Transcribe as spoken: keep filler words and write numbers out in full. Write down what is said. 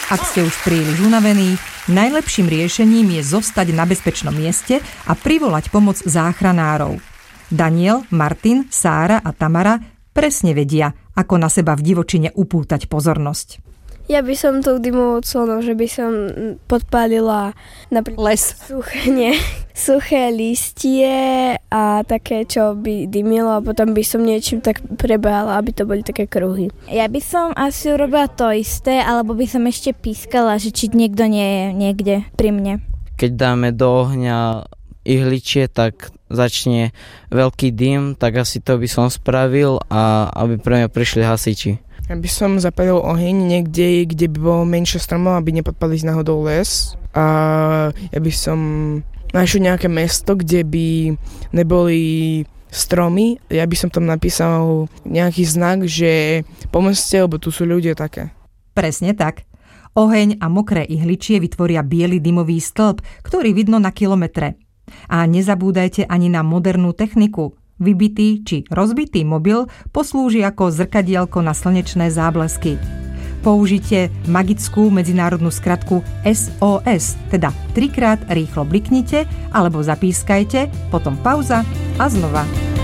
Ak ste už príliš unavení, najlepším riešením je zostať na bezpečnom mieste a privolať pomoc záchranárov. Daniel, Martin, Sára a Tamara presne vedia, ako na seba v divočine upútať pozornosť. Ja by som tou dymovou clonou, že by som podpálila napríklad les. Suché, nie, suché listie a také, čo by dymilo a potom by som niečím tak prebehala, aby to boli také kruhy. Ja by som asi urobila to isté, alebo by som ešte pískala, že či niekto nie je niekde pri mne. Keď dáme do ohňa ihličie, tak začne veľký dym, tak asi to by som spravil a aby pre mňa prišli hasiči. Ja by som zapalil oheň niekde, kde by bolo menšie stromov, aby nepadpali z náhodou les. A ja by som našiel nejaké mesto, kde by neboli stromy. Ja by som tam napísal nejaký znak, že pomôžte, lebo tu sú ľudia také. Presne tak. Oheň a mokré ihličie vytvoria biely dymový stĺp, ktorý vidno na kilometre. A nezabúdajte ani na modernú techniku. Vybitý či rozbitý mobil poslúži ako zrkadielko na slnečné záblesky. Použite magickú medzinárodnú skratku es ó es, teda trikrát rýchlo bliknite alebo zapískajte, potom pauza a znova.